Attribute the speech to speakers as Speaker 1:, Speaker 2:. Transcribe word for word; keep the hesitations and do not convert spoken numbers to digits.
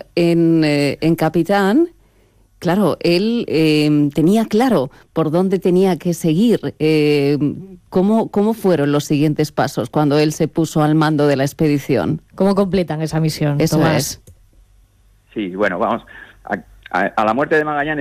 Speaker 1: en, eh, en Capitán, claro, él eh, tenía claro por dónde tenía que seguir. Eh, ¿cómo, ¿Cómo fueron los siguientes pasos cuando él se puso al mando de la expedición?
Speaker 2: ¿Cómo completan esa misión,
Speaker 1: Eso
Speaker 2: Tomás?
Speaker 1: es.
Speaker 3: Sí, bueno, vamos, a, a, a la muerte de Magallanes